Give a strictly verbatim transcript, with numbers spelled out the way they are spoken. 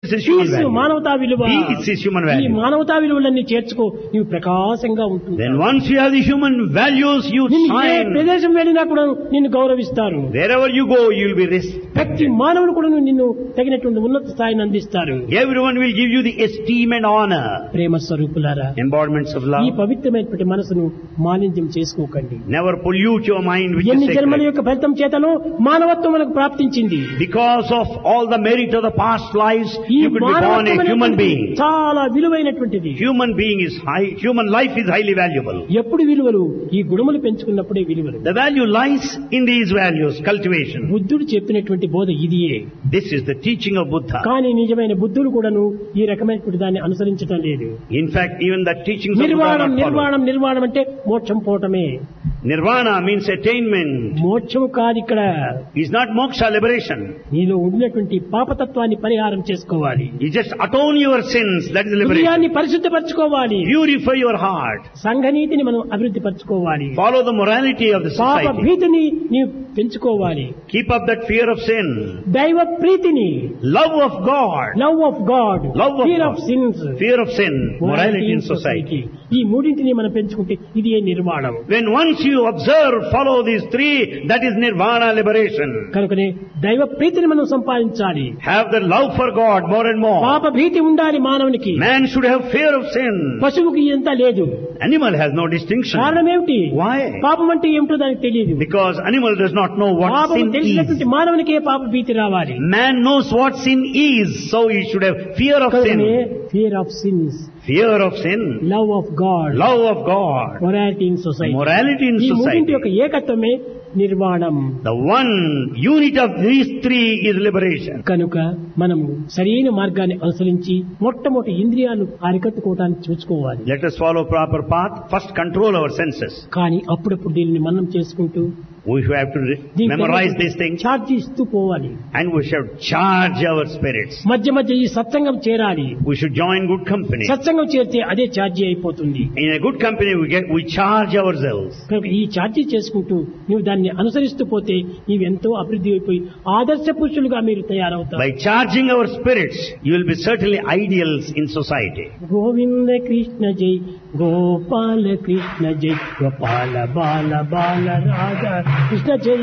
This is human తీసు value. మానవతా విలువ. He is his human ఈ value. మానవతా విలువలన్నీ చేర్చుకో, నీవు ప్రకాశంగా ఉంటుంది. Then once you have the human values, you నిన్ను ఏ shine. ప్రదేశం వెళ్ళినా కూడా నిన్ను గౌరవిస్తారు. Wherever you go, you will be respected. ప్రతి మానవుడు కూడా నిన్ను తగినటువంటి ఉన్నత స్థాయిని అందిస్తారు. Everyone will give you the esteem and honor. ప్రేమ స్వరూపులారా, Embodiments of ఈ love. పవిత్రమైనటువంటి మనసును మాలిన్యం చేసుకోకండి. Never pollute your mind with ఎన్ని the జన్మల sacred. యొక్క ఫలితం చేతను మానవత్వం మనకు ప్రాప్తించింది. Because of all the merit of the past lives, ఈ you could be born a మానవత్వం human అనేటువంటిది being. చాలా విలువైనటువంటిది. Human being is high, human life is highly valuable. ఎప్పుడు విలువలు? ఈ గుణములు పెంచుకున్నప్పుడే విలువలు. The value lies in these values, cultivation. బుద్ధుడు చెప్పినటువంటి బోధ ఇదియే. This is the teaching of Buddha. కానీ నిజమైన బుద్ధులు కూడాను ఈ రకమైనటువంటి దాన్ని అనుసరించడం లేదు. In fact, even the teachings of Buddha are నిర్వాణం not followed. నిర్వాణం నిర్వాణం అంటే మోక్షం పోవటమే. Nirvana means attainment. మోక్షము కాదు ఇక్కడ. It's not moksha, liberation. నీలో ఉన్నటువంటి పాపతత్వాన్ని పరిహారం చేసుకోవాలి. You just atone your sins, that is liberation. హృదయాన్ని పరిశుద్ధపరచుకోవాలి. Purify your heart. సంఘనీతిని మనం అభివృద్ధి పరచుకోవాలి. Follow the morality of the పాప society. భీతిని నీవు పెంచుకోవాలి. Keep up that fear of sin. దైవ ప్రీతిని, Love of God. Love of God, Love of fear God. Of since, Fear of sin. Morality in society. ఈ మూడింటిని మనం పెంచుకుంటే ఇది ఏ నిర్వాణం. When once you observe, follow these three, that is nirvana, liberation. కనుకనే దైవ ప్రీతిని మనం సంపాదించాలి. Have the love for God more and more. పాప భీతి ఉండాలి మానవునికి. Man should have fear of sin. పశువుకి ఎంత లేదు. Animal has no distinction. కారణం ఏమిటి? Why? పాపం అంటే ఏమిటో దానికి తెలియదు. Because animal does not know what పాపం sin is. తెలిసినటువంటి మానవునికే పాప భీతి రావాలి. Man knows what sin is, so he should have fear of కనుకనే sin. Fear of since, Fear of sin. Love of God, Love of God. Morality in society. Morality in ఈ మూడింటి society. యొక్క ఏకత్వమే నిర్వాణం. The one unit of these three is liberation. కనుక మనము సరైన మార్గాన్ని అనుసరించి మొట్టమొదటి ఇంద్రియాలు అరికట్టుకోవడానికి చూసుకోవాలి. Let us follow proper path. First control our senses. కానీ అప్పుడప్పుడు దీనిని మనం చేసుకుంటూ We have to re- memorize these things charge ఇస్తూ పోవాలి. and we should charge our spirits. మధ్య మధ్య ఈ సత్సంగం చేరాలి. We should join good company. సత్సంగం చేరితే అదే ఛార్జీ అయిపోతుంది. In a good company we get, we charge ourselves. కనుక ఈ ఛార్జీ చేసుకుంటూ నువ్వు దాన్ని అనుసరిస్తూ పోతే నీవు ఎంతో అభివృద్ధి అయిపోయి ఆదర్శ పురుషులుగా మీరు తయారవుతారు. By charging our spirits, you will be certainly ideals in society. Govinda Krishna జై, గోపాల కృష్ణ జై, గోపాల బాల బాల రాధా కృష్ణ జై.